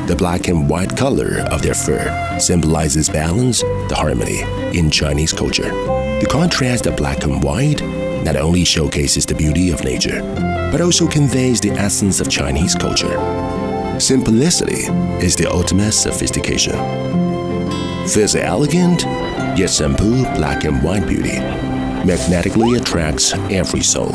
The black and white color of their fur symbolizes balance, the harmony in Chinese culture. The contrast of black and white not only showcases the beauty of nature, but also conveys the essence of Chinese culture. Simplicity is the ultimate sophistication. This elegant, yet simple black and white beauty magnetically attracts every soul.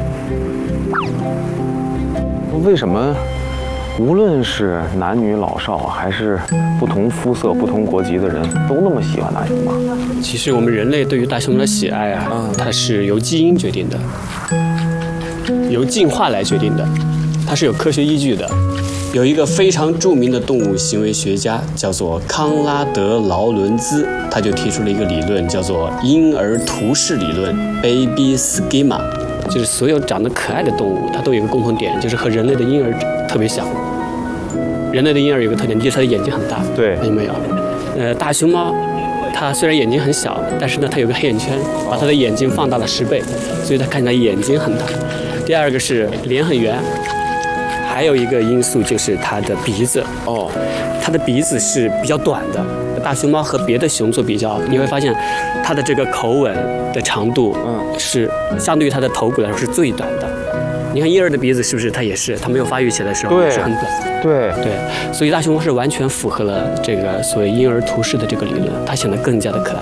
为什么无论是男女老少，还是不同肤色、不同国籍的人，都那么喜欢大熊猫？ 其实我们人类对于大熊猫的喜爱啊，它是由基因决定的，由进化来决定的，它是有科学依据的。有一个非常著名的动物行为学家叫做康拉德·劳伦兹，他就提出了一个理论，叫做婴儿图式理论 （Baby Schema）。就是所有长得可爱的动物，它都有一个共同点，就是和人类的婴儿特别像。人类的婴儿有个特点，就是它的眼睛很大， 对， 有没有？大熊猫，它虽然眼睛很小，但是呢，它有个黑眼圈，把它的眼睛放大了10倍，所以它看起来眼睛很大。第二个是脸很圆，还有一个因素就是它的鼻子。哦，它的鼻子是比较短的。大熊猫和别的熊做比较，你会发现它的这个口吻的长度，是相对于它的头骨来说是最短的。你看婴儿的鼻子是不是？它也是，它没有发育起来的时候是很短。 对， 所以大熊猫是完全符合了这个所谓婴儿图式的这个理论，它显得更加的可爱。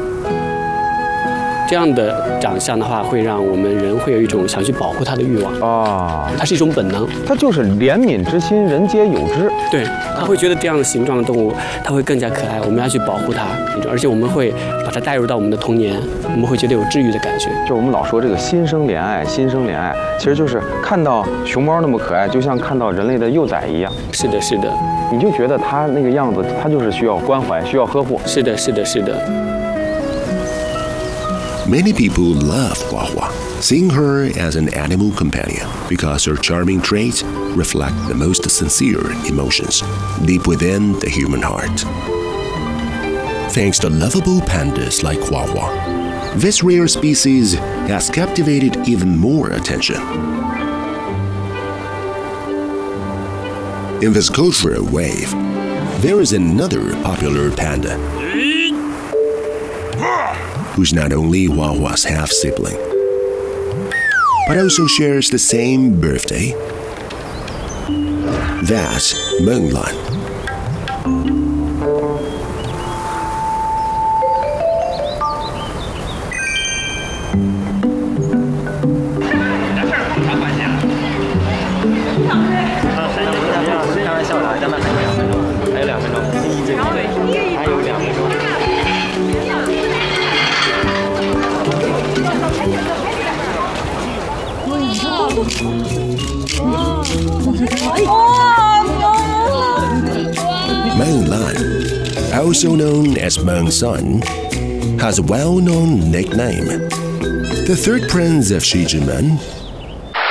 这样的长相的话，会让我们人会有一种想去保护它的欲望啊，它是一种本能， 它就是怜悯之心，人皆有之。 对，他会觉得这样的形状的动物，它会更加可爱，我们要去保护它，而且我们会把它带入到我们的童年，我们会觉得有治愈的感觉。 就我们老说这个心生怜爱，心生怜爱，其实就是看到熊猫那么可爱，就像看到人类的幼崽一样。 是的，是的， 你就觉得它那个样子，它就是需要关怀，需要呵护。 是的，是的，是的。 Many people love Huahua, seeing her as an animal companion because her charming traits reflect the most sincere emotions deep within the human heart. Thanks to lovable pandas like Huahua, this rare species has captivated even more attention. In this cultural wave, there is another popular panda who's not only Huahua's half-sibling, but also shares the same birthday. That's Menglan. Menglan, also known as Meng Sun, has a well-known nickname. The third prince of Shijimen